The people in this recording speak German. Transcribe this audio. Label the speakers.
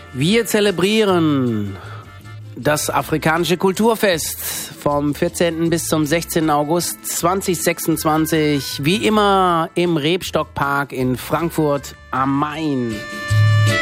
Speaker 1: Wir zelebrieren das afrikanische Kulturfest vom 14. bis zum 16. August 2026, wie immer im Rebstockpark in Frankfurt am Main.